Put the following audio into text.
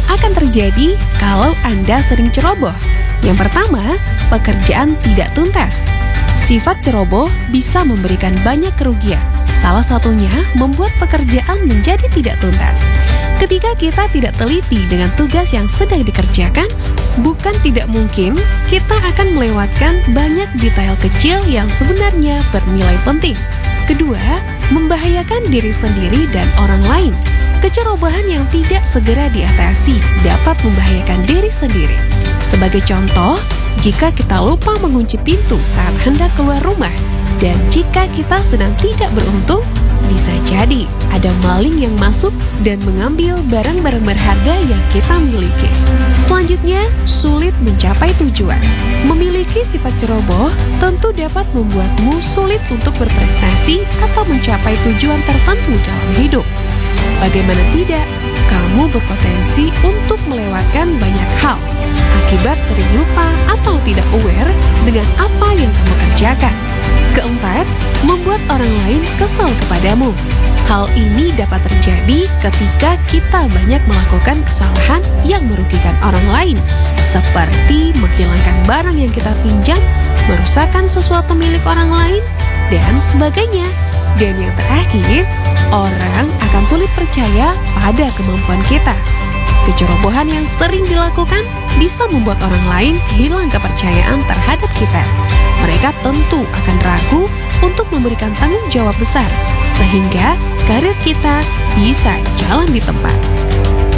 yang akan terjadi kalau Anda sering ceroboh? Yang pertama, pekerjaan tidak tuntas. Sifat ceroboh bisa memberikan banyak kerugian. Salah satunya membuat pekerjaan menjadi tidak tuntas. Ketika kita tidak teliti dengan tugas yang sedang dikerjakan, bukan tidak mungkin kita akan melewatkan banyak detail kecil yang sebenarnya bernilai penting. Kedua, membahayakan diri sendiri dan orang lain. Kecerobohan yang tidak segera diatasi dapat membahayakan diri sendiri. Sebagai contoh, jika kita lupa mengunci pintu saat hendak keluar rumah, dan jika kita sedang tidak beruntung, bisa jadi ada maling yang masuk dan mengambil barang-barang berharga yang kita miliki. Selanjutnya, sulit mencapai tujuan. Memiliki sifat ceroboh tentu dapat membuatmu sulit untuk berprestasi atau mencapai tujuan tertentu dalam hidup. Bagaimana tidak, kamu berpotensi untuk melewatkan banyak hal akibat sering lupa atau tidak aware dengan apa yang kamu kerjakan. Keempat, membuat orang lain kesal kepadamu. Hal ini dapat terjadi ketika kita banyak melakukan kesalahan yang merugikan orang lain, seperti menghilangkan barang yang kita pinjam, merusakkan sesuatu milik orang lain, dan sebagainya. Dan yang terakhir, orang akan sulit percaya pada kemampuan kita. Kecerobohan yang sering dilakukan bisa membuat orang lain hilang kepercayaan terhadap kita. Mereka tentu akan ragu untuk memberikan tanggung jawab besar, sehingga karir kita bisa jalan di tempat.